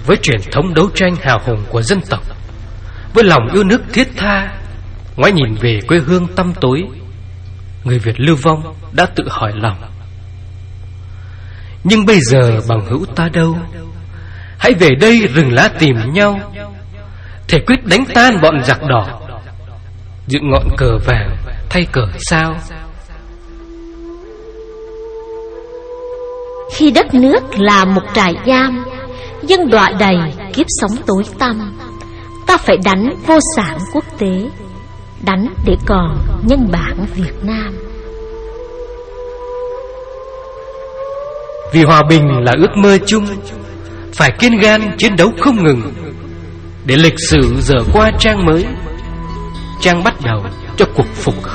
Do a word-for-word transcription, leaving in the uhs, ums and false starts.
với truyền thống đấu tranh hào hùng của dân tộc, với lòng yêu nước thiết tha, ngoái nhìn về quê hương tăm tối, người Việt lưu vong đã tự hỏi lòng: nhưng bây giờ bằng hữu ta đâu? Hãy về đây rừng lá tìm nhau, thể quyết đánh tan bọn giặc đỏ, dựng ngọn cờ vàng thay cờ sao. Khi đất nước là một trại giam, dân đọa đầy kiếp sống tối tăm, ta phải đánh vô sản quốc tế, đánh để còn nhân bản Việt Nam. Vì hòa bình là ước mơ chung, phải kiên gan chiến đấu không ngừng, để lịch sử dở qua trang mới, trang bắt đầu cho cuộc phục